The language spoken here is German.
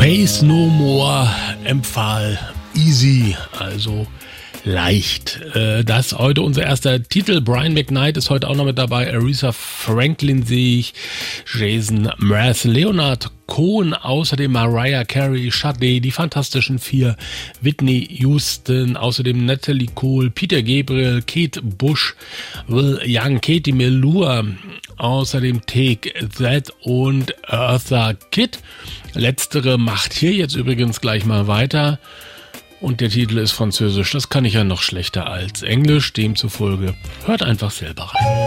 Faith No More empfahl Easy, also leicht. Das ist heute unser erster Titel. Brian McKnight ist heute auch noch mit dabei. Aretha Franklin sehe ich. Jason Mraz, Leonard Cohen, außerdem Mariah Carey, Sade, die Fantastischen Vier, Whitney Houston, außerdem Natalie Cole, Peter Gabriel, Kate Bush, Will Young, Katie Melua, außerdem Take That und Eartha Kitt. Letztere macht hier jetzt übrigens gleich mal weiter. Und der Titel ist französisch, das kann ich ja noch schlechter als Englisch, demzufolge hört einfach selber rein.